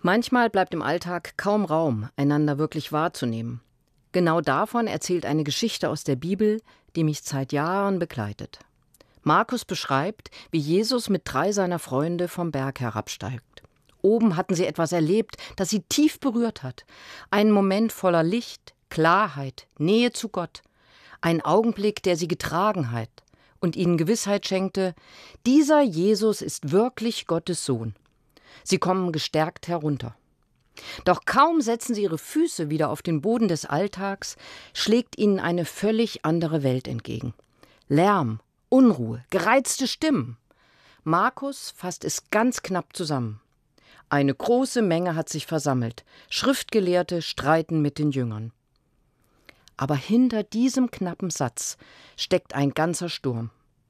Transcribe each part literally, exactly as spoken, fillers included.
Manchmal bleibt im Alltag kaum Raum, einander wirklich wahrzunehmen. Genau davon erzählt eine Geschichte aus der Bibel, die mich seit Jahren begleitet. Markus beschreibt, wie Jesus mit drei seiner Freunde vom Berg herabsteigt. Oben hatten sie etwas erlebt, das sie tief berührt hat. Einen Moment voller Licht, Klarheit, Nähe zu Gott. Ein Augenblick, der sie getragen hat und ihnen Gewissheit schenkte, dieser Jesus ist wirklich Gottes Sohn. Sie kommen gestärkt herunter. Doch kaum setzen sie ihre Füße wieder auf den Boden des Alltags, schlägt ihnen eine völlig andere Welt entgegen. Lärm, Unruhe, gereizte Stimmen. Markus fasst es ganz knapp zusammen. Eine große Menge hat sich versammelt. Schriftgelehrte streiten mit den Jüngern. Aber hinter diesem knappen Satz steckt ein ganzer Sturm.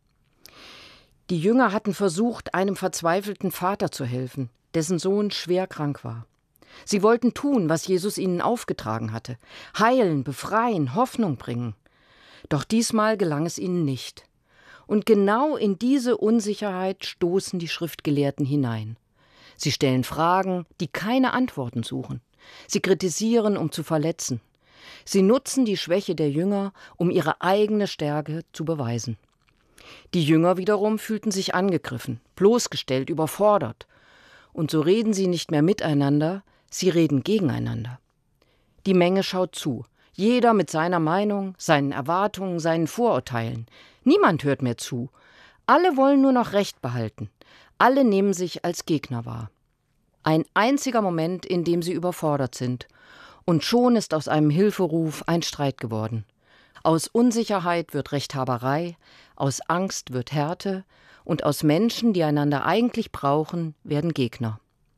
Die Jünger hatten versucht, einem verzweifelten Vater zu helfen, dessen Sohn schwer krank war. Sie wollten tun, was Jesus ihnen aufgetragen hatte: heilen, befreien, Hoffnung bringen. Doch diesmal gelang es ihnen nicht. Und genau in diese Unsicherheit stoßen die Schriftgelehrten hinein. Sie stellen Fragen, die keine Antworten suchen. Sie kritisieren, um zu verletzen. Sie nutzen die Schwäche der Jünger, um ihre eigene Stärke zu beweisen. Die Jünger wiederum fühlten sich angegriffen, bloßgestellt, überfordert. Und so reden sie nicht mehr miteinander, sie reden gegeneinander. Die Menge schaut zu, jeder mit seiner Meinung, seinen Erwartungen, seinen Vorurteilen. Niemand hört mehr zu. Alle wollen nur noch Recht behalten. Alle nehmen sich als Gegner wahr. Ein einziger Moment, in dem sie überfordert sind. Und schon ist aus einem Hilferuf ein Streit geworden. Aus Unsicherheit wird Rechthaberei, aus Angst wird Härte und aus Menschen, die einander eigentlich brauchen, werden Gegner.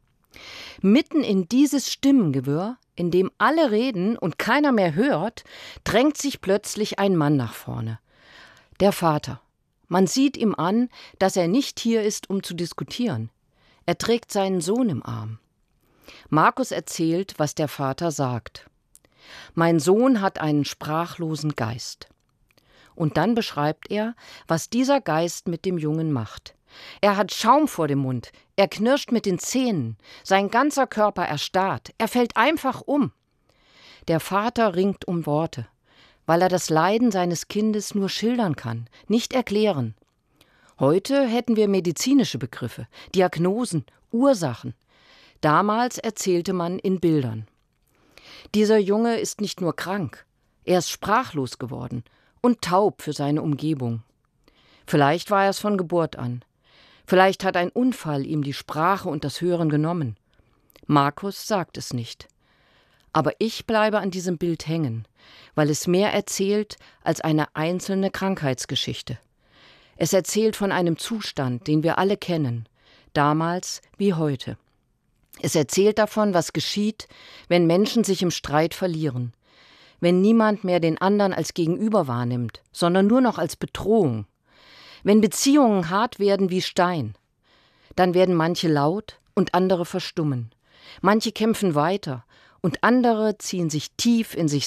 Mitten in dieses Stimmengewirr, in dem alle reden und keiner mehr hört, drängt sich plötzlich ein Mann nach vorne. Der Vater. Man sieht ihm an, dass er nicht hier ist, um zu diskutieren. Er trägt seinen Sohn im Arm. Markus erzählt, was der Vater sagt. Mein Sohn hat einen sprachlosen Geist. Und dann beschreibt er, was dieser Geist mit dem Jungen macht. Er hat Schaum vor dem Mund, er knirscht mit den Zähnen, sein ganzer Körper erstarrt, er fällt einfach um. Der Vater ringt um Worte, weil er das Leiden seines Kindes nur schildern kann, nicht erklären. Heute hätten wir medizinische Begriffe, Diagnosen, Ursachen. Damals erzählte man in Bildern. Dieser Junge ist nicht nur krank, er ist sprachlos geworden und taub für seine Umgebung. Vielleicht war er es von Geburt an. Vielleicht hat ein Unfall ihm die Sprache und das Hören genommen. Markus sagt es nicht. Aber ich bleibe an diesem Bild hängen, weil es mehr erzählt als eine einzelne Krankheitsgeschichte. Es erzählt von einem Zustand, den wir alle kennen, damals wie heute. Es erzählt davon, was geschieht, wenn Menschen sich im Streit verlieren, wenn niemand mehr den anderen als Gegenüber wahrnimmt, sondern nur noch als Bedrohung. Wenn Beziehungen hart werden wie Stein, dann werden manche laut und andere verstummen. Manche kämpfen weiter und andere ziehen sich tief in sich